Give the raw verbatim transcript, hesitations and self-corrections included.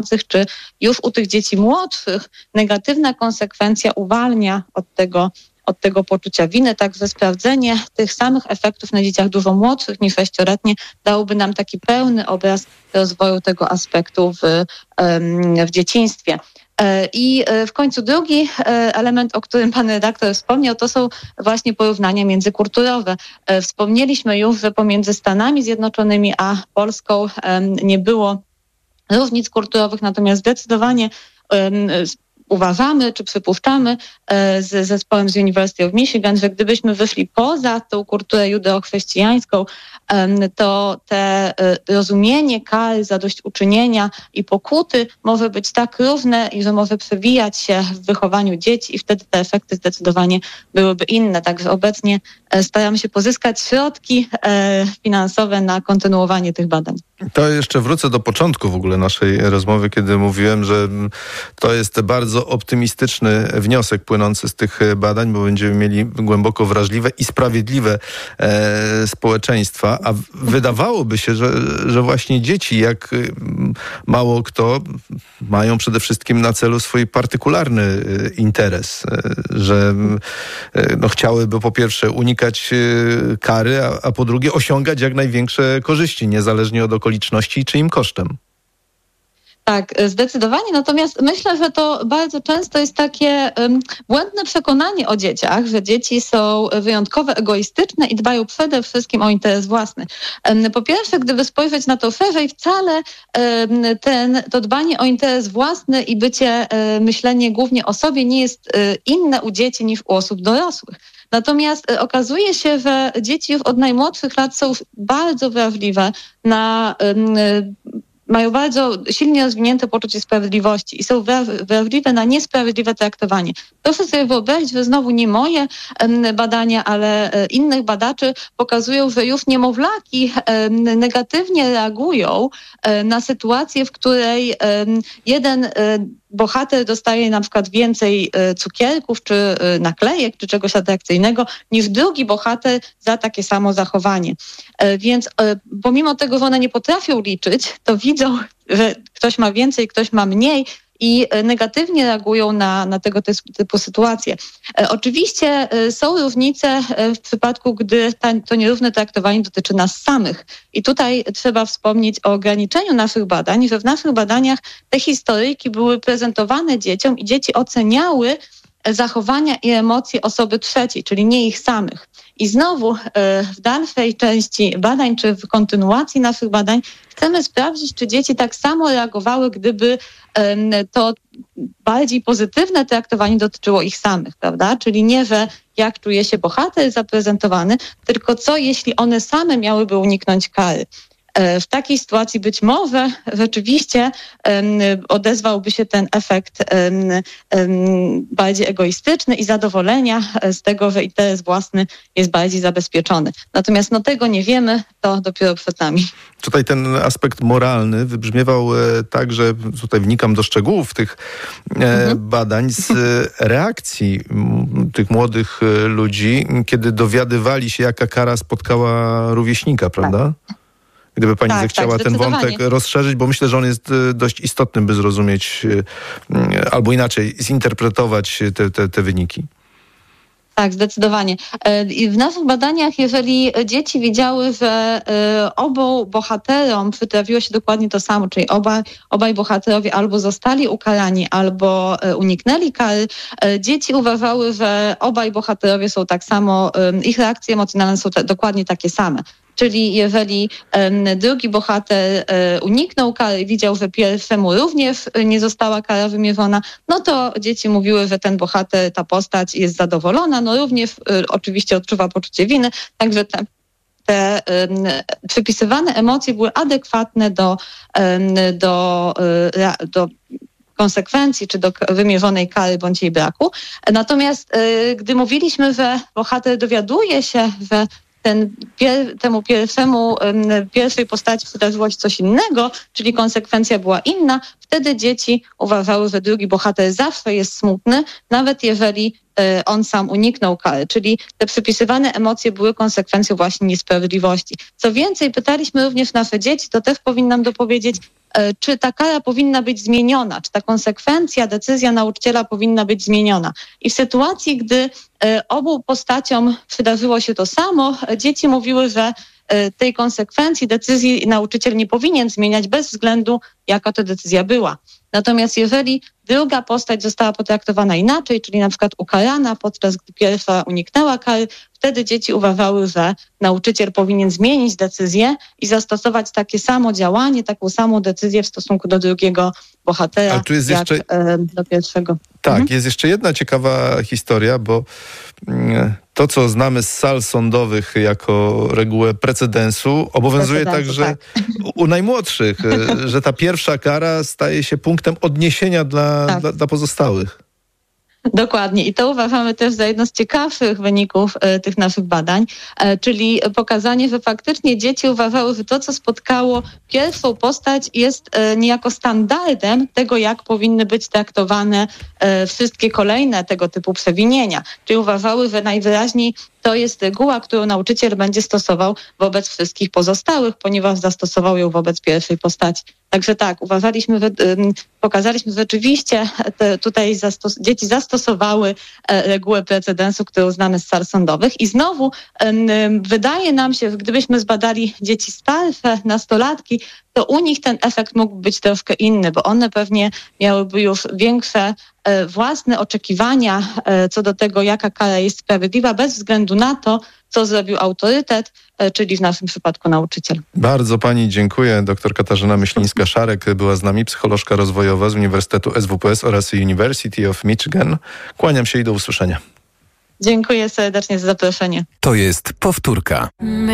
czy już u tych dzieci młodszych negatywna konsekwencja uwalnia od tego, od tego poczucia winy. Także sprawdzenie tych samych efektów na dzieciach dużo młodszych niż sześcioletnie dałoby nam taki pełny obraz rozwoju tego aspektu w, w dzieciństwie. I w końcu drugi element, o którym pan redaktor wspomniał, to są właśnie porównania międzykulturowe. Wspomnieliśmy już, że pomiędzy Stanami Zjednoczonymi a Polską nie było różnic kulturowych, natomiast zdecydowanie uważamy, czy przypuszczamy z zespołem z University of Michigan, że gdybyśmy wyszli poza tą kulturę judeo-chrześcijańską, to te rozumienie kary, zadośćuczynienia i pokuty może być tak różne i że może przewijać się w wychowaniu dzieci i wtedy te efekty zdecydowanie byłyby inne. Także obecnie staramy się pozyskać środki finansowe na kontynuowanie tych badań. To jeszcze wrócę do początku w ogóle naszej rozmowy, kiedy mówiłem, że to jest bardzo optymistyczny wniosek płynący z tych badań, bo będziemy mieli głęboko wrażliwe i sprawiedliwe e, społeczeństwa, a wydawałoby się, że, że właśnie dzieci, jak mało kto, mają przede wszystkim na celu swój partykularny interes, że no, chciałyby po pierwsze unikać kary, a, a po drugie osiągać jak największe korzyści, niezależnie od okoliczności i czyim kosztem. Tak, zdecydowanie. Natomiast myślę, że to bardzo często jest takie um, błędne przekonanie o dzieciach, że dzieci są wyjątkowo egoistyczne i dbają przede wszystkim o interes własny. Um, po pierwsze, gdyby spojrzeć na to szerzej, wcale um, ten, to dbanie o interes własny i bycie, um, myślenie głównie o sobie nie jest um, inne u dzieci niż u osób dorosłych. Natomiast okazuje się, że dzieci już od najmłodszych lat są bardzo wrażliwe na um, mają bardzo silnie rozwinięte poczucie sprawiedliwości i są wrażliwe na niesprawiedliwe traktowanie. Proszę sobie wyobrazić, że znowu nie moje badania, ale innych badaczy pokazują, że już niemowlaki negatywnie reagują na sytuację, w której jeden bohater dostaje na przykład więcej cukierków, czy naklejek, czy czegoś atrakcyjnego, niż drugi bohater za takie samo zachowanie. Więc pomimo tego, że one nie potrafią liczyć, to widzą, że ktoś ma więcej, ktoś ma mniej i negatywnie reagują na, na tego typu sytuacje. Oczywiście są różnice w przypadku, gdy ta, to nierówne traktowanie dotyczy nas samych. I tutaj trzeba wspomnieć o ograniczeniu naszych badań, że w naszych badaniach te historyjki były prezentowane dzieciom i dzieci oceniały zachowania i emocje osoby trzeciej, czyli nie ich samych. I znowu w dalszej części badań, czy w kontynuacji naszych badań chcemy sprawdzić, czy dzieci tak samo reagowały, gdyby to bardziej pozytywne traktowanie dotyczyło ich samych, prawda? Czyli nie, że jak czuje się bohater zaprezentowany, tylko co, jeśli one same miałyby uniknąć kary. W takiej sytuacji być może rzeczywiście um, odezwałby się ten efekt um, um, bardziej egoistyczny i zadowolenia z tego, że interes własny jest bardziej zabezpieczony. Natomiast no tego nie wiemy, to dopiero przed nami. Tutaj ten aspekt moralny wybrzmiewał e, tak, że tutaj wnikam do szczegółów tych e, mhm. badań z e, reakcji m, tych młodych e, ludzi, kiedy dowiadywali się, jaka kara spotkała rówieśnika, prawda? Tak. Gdyby pani tak, zechciała tak, ten wątek rozszerzyć, bo myślę, że on jest dość istotny, by zrozumieć albo inaczej zinterpretować te, te, te wyniki. Tak, zdecydowanie. W naszych badaniach, jeżeli dzieci widziały, że obu bohaterom przytrafiło się dokładnie to samo, czyli obaj, obaj bohaterowie albo zostali ukarani, albo uniknęli kary, dzieci uważały, że obaj bohaterowie są tak samo, ich reakcje emocjonalne są te, dokładnie takie same. Czyli jeżeli um, drugi bohater um, uniknął kary i widział, że pierwszemu również nie została kara wymierzona, no to dzieci mówiły, że ten bohater, ta postać jest zadowolona, no również um, oczywiście odczuwa poczucie winy, także te, te um, przypisywane emocje były adekwatne do, um, do, um, do konsekwencji, czy do wymierzonej kary bądź jej braku. Natomiast um, gdy mówiliśmy, że bohater dowiaduje się, że ten, pier, temu pierwszemu, pierwszej postaci przydarzyło się coś innego, czyli konsekwencja była inna, wtedy dzieci uważały, że drugi bohater zawsze jest smutny, nawet jeżeli on sam uniknął kary, czyli te przypisywane emocje były konsekwencją właśnie niesprawiedliwości. Co więcej, pytaliśmy również nasze dzieci, to też powinnam dopowiedzieć, czy ta kara powinna być zmieniona, czy ta konsekwencja, decyzja nauczyciela powinna być zmieniona. I w sytuacji, gdy obu postaciom przydarzyło się to samo, dzieci mówiły, że tej konsekwencji, decyzji nauczyciel nie powinien zmieniać bez względu, jaka to decyzja była. Natomiast jeżeli druga postać została potraktowana inaczej, czyli na przykład ukarana, podczas gdy pierwsza uniknęła kary, wtedy dzieci uważały, że nauczyciel powinien zmienić decyzję i zastosować takie samo działanie, taką samą decyzję w stosunku do drugiego bohatera, Ale tu jest jak jeszcze... e, do pierwszego. Tak, mhm. jest jeszcze jedna ciekawa historia, bo to, co znamy z sal sądowych jako regułę precedensu, obowiązuje także tak. u najmłodszych, że ta pierwsza kara staje się punktem odniesienia dla, tak. dla, dla pozostałych. Dokładnie. I to uważamy też za jedno z ciekawszych wyników e, tych naszych badań, e, czyli pokazanie, że faktycznie dzieci uważały, że to, co spotkało pierwszą postać, jest e, niejako standardem tego, jak powinny być traktowane e, wszystkie kolejne tego typu przewinienia. Czyli uważały, że najwyraźniej to jest reguła, którą nauczyciel będzie stosował wobec wszystkich pozostałych, ponieważ zastosował ją wobec pierwszej postaci. Także tak, uważaliśmy, że, pokazaliśmy, że rzeczywiście te, tutaj zastos- dzieci zastosowały e, regułę precedensu, którą znamy z sal sądowych. I znowu e, wydaje nam się, że gdybyśmy zbadali dzieci starsze, nastolatki, to u nich ten efekt mógł być troszkę inny, bo one pewnie miałyby już większe e, własne oczekiwania e, co do tego, jaka kara jest sprawiedliwa, bez względu na to, co zrobił autorytet, e, czyli w naszym przypadku nauczyciel. Bardzo pani dziękuję. Doktor Katarzyna Myślińska-Szarek była z nami, psycholożka rozwojowa z Uniwersytetu S W P S oraz University of Michigan. Kłaniam się i do usłyszenia. Dziękuję serdecznie za zaproszenie. To jest powtórka.